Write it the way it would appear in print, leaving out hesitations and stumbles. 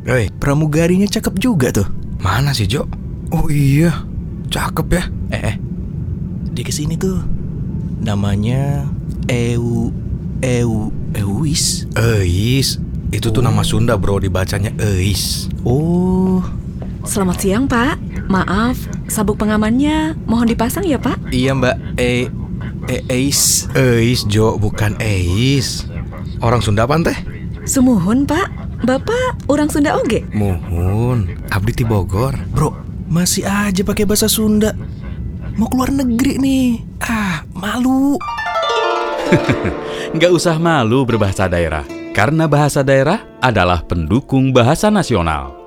Hei, pramugarinya cakep juga tuh. Mana sih, Jo? Oh iya, cakep ya. Dia kesini tuh. Namanya Euis. Eis. Itu tuh nama Sunda, bro, dibacanya Eis. Oh, Selamat siang, Pak. Maaf, sabuk pengamannya mohon dipasang ya, Pak? iya Mbak. Eis. Eis, Jo, bukan Eis. Orang Sunda pan teh? Sumuhun, Pak. Bapak orang Sunda oge. Muhun, abdi ti Bogor. Bro, masih aja pakai bahasa Sunda. Mau keluar negeri nih. Malu. Nggak usah malu berbahasa daerah, karena bahasa daerah adalah pendukung bahasa nasional.